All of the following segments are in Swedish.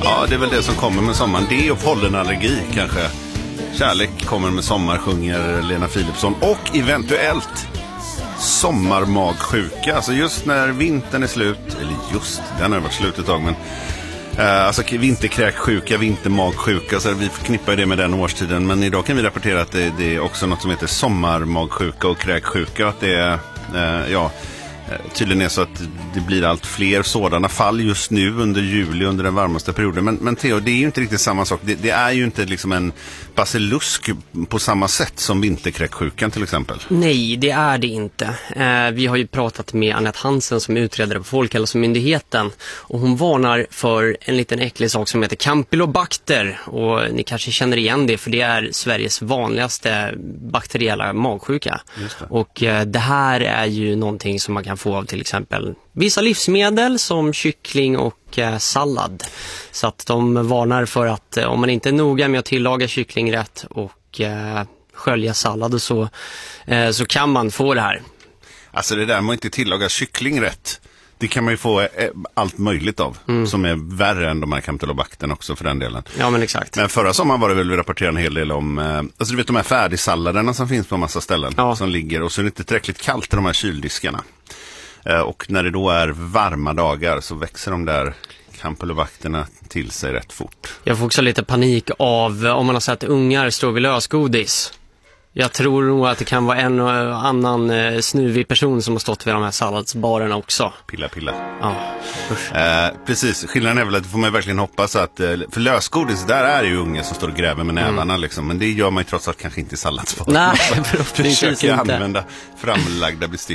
Ja, det är väl det som kommer med sommaren. Det och pollenallergi kanske. Kärlek kommer med sommar, sjunger Lena Philipsson. Och eventuellt sommarmagsjuka. Alltså just när vintern är slut. Eller just, den har varit slut ett tag. Men alltså vinterkräksjuka, vintermagsjuka. Så vi förknippar det med den årstiden. Men idag kan vi rapportera att det är också något som heter sommarmagsjuka och kräksjuka. Att det är, tydligen är så att det blir allt fler sådana fall just nu under juli, under den varmaste perioden. Men Theo, det är ju inte riktigt samma sak. Det är ju inte liksom en basilusk på samma sätt som vinterkräksjukan till exempel. Nej, det är det inte. Vi har ju pratat med Annette Hansen som utredare på Folkhälsomyndigheten. Och hon varnar för en liten äcklig sak som heter Campylobacter. Och ni kanske känner igen det, för det är Sveriges vanligaste bakteriella magsjuka. Just det. Och det här är ju någonting som man kan få av till exempel vissa livsmedel som kyckling och sallad. Så att de varnar för att om man inte är noga med att tillaga kyckling rätt och skölja sallad och så kan man få det här. Alltså det där med att inte tillaga kyckling rätt, det kan man ju få allt möjligt av. Som är värre än de här Campylobactern också för den delen. Ja, men exakt. Men förra sommaren var det väl vi rapporterade en hel del om alltså du vet de här färdigsalladerna som finns på massa ställen. Ja. Som ligger och så är det inte tillräckligt kallt i de här kyldiskarna. Och när det då är varma dagar så växer de där Campylobacterna till sig rätt fort. Jag får också lite panik av om man har sett ungar stå vid lösgodis. Jag tror nog att det kan vara en och annan snuvig person som har stått vid de här salladsbarerna också. Pilla. Ja, precis, skillnaden är väl att det får man verkligen hoppas att för lösgodis, där är ju unga som står och gräver med nävarna liksom. Men det gör man ju trots allt kanske inte i salladsbar. Nej, förhoppningsvis inte. Försöker använda framlagda bestick.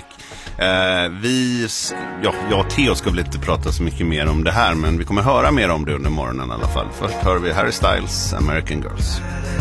Jag och Theo ska väl inte prata så mycket mer om det här, men vi kommer höra mer om det under morgonen i alla fall. Först hör vi Harry Styles, American Girls.